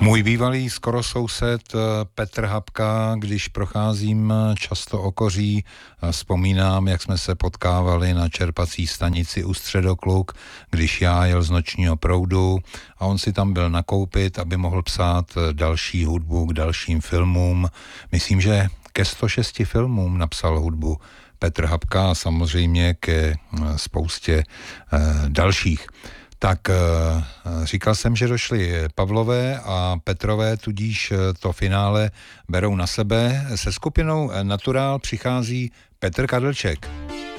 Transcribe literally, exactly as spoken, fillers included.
Můj bývalý skoro soused Petr Habka, když procházím často Okoří, vzpomínám, jak jsme se potkávali na čerpací stanici u Středokluk, když já jel z nočního proudu a on si tam byl nakoupit, aby mohl psát další hudbu k dalším filmům. Myslím, že ke sto šesti filmům napsal hudbu Petr Habka a samozřejmě ke spoustě dalších. Tak říkal jsem, že došli Pavlové a Petrové, tudíž to finále berou na sebe. Se skupinou Natural přichází Petr Kadlček.